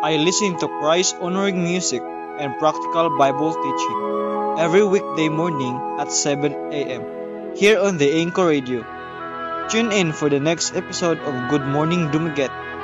I listen to Christ honoring music and practical Bible teaching every weekday morning at 7 a.m. here on the Anchor Radio. Tune in for the next episode of Good Morning Dumaguete